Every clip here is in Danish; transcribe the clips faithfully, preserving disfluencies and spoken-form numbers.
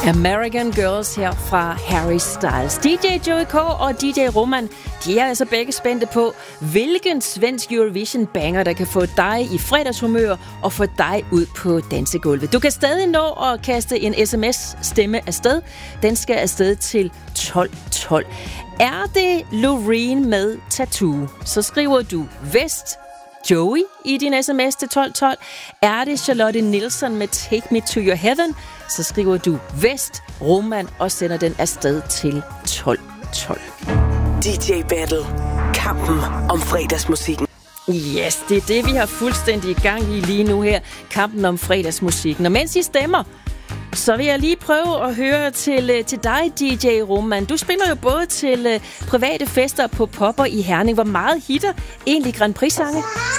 American Girls her fra Harry Styles. D J Joey K og D J Roman, de er altså begge spændte på, hvilken svensk Eurovision banger, der kan få dig i fredagshumør og få dig ud på dansegulvet. Du kan stadig nå at kaste en sms-stemme afsted. Den skal afsted til tolv tolv. Er det Loreen med Tattoo, så skriver du Vest Joey i din sms til tolv tolv. Er det Charlotte Nilsson med Take Me To Your Heaven, så skriver du Vest Roman og sender den afsted til tolv tolv. D J Battle. Kampen om fredagsmusikken. Yes, det er det, vi har fuldstændig i gang i lige nu her. Kampen om fredagsmusikken. Og mens I stemmer, så vil jeg lige prøve at høre til, til dig, D J Roman. Du spiller jo både til uh, private fester på Popper i Herning. Hvor meget hitter egentlig Grand Prix-sange?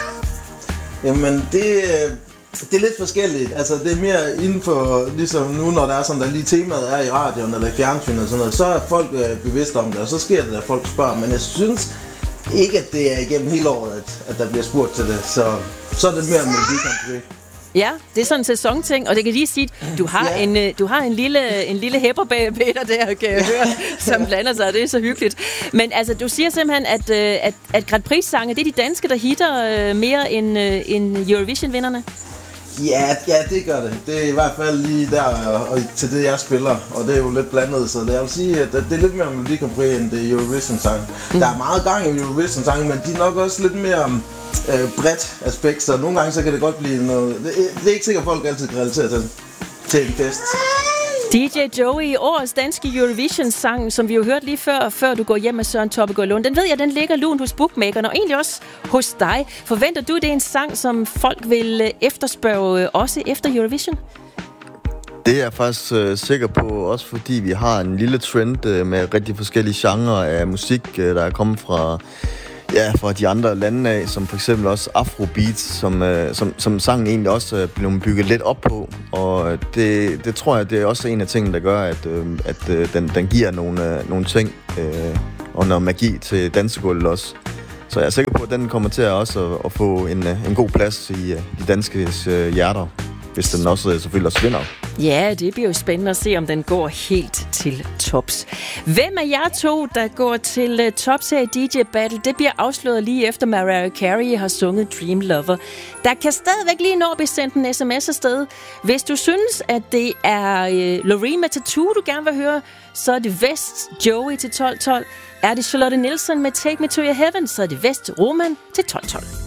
Jamen, det, det er lidt forskelligt. Altså, det er mere inden for, ligesom nu, når der er sådan, der lige temaet er i radioen eller i fjernsynet og sådan noget, så er folk øh, bevidste om det, og så sker det, at folk spørger. Men jeg synes ikke, at det er igennem hele året, at, at der bliver spurgt til det. Så, så er det mere Melodi Grand Prix. Ja, det er sådan en sæsonting, og det kan lige sige, du har ja. en du har en lille en lille hæpperpeter der, kan jeg høre, som blander sig, og det er så hyggeligt. Men altså, du siger simpelthen, at at, at Grand Prix-sange, det er de danske, der hitter mere end end Eurovision-vinderne. Ja, ja, det gør det. Det er i hvert fald lige der og til det jeg spiller, og det er jo lidt blandet, så jeg vil sige, at det er lidt mere Melodi Grand Prix end det Eurovision-sang. Mm. Der er meget gang i Eurovision-sang, men de er nok også lidt mere Øh, bredt aspekt, så nogle gange så kan det godt blive noget. Det, det er ikke sikkert, at folk altid kan relatere til, til en fest. D J Joey, årets danske Eurovision-sang, som vi jo hørte lige før, før du går hjem med Søren Toppegaard Lund, den ved jeg, den ligger lunt hos bookmakerne, og egentlig også hos dig. Forventer du, det er en sang, som folk vil efterspørge også efter Eurovision? Det er jeg faktisk øh, sikker på, også fordi vi har en lille trend øh, med rigtig forskellige genrer af musik, øh, der er kommet fra Ja, fra de andre lande af, som for eksempel også afrobeats, som, øh, som, som sangen egentlig også er blevet bygget lidt op på. Og det, det tror jeg, det er også en af tingene, der gør, at, øh, at øh, den, den giver nogle, øh, nogle ting øh, og noget magi til dansegulvet også. Så jeg er sikker på, at den kommer til at også at, at få en, en god plads i uh, de danske uh, hjerter, hvis den også selvfølgelig også vinder. Ja, det bliver jo spændende at se, om den går helt til tops. Hvem af jer to, der går til uh, tops her i D J Battle, det bliver afsløret lige efter Mariah Carey har sunget Dream Lover. Der kan stadigvæk lige nå at blive sendt en sms afsted. Hvis du synes, at det er uh, Loreen med Tattoo, du gerne vil høre, så er det Vest Joey til tolv tolv. Er det Charlotte Nilsson med Take Me To Your Heaven, så er det Vest Roman til tolv tolv.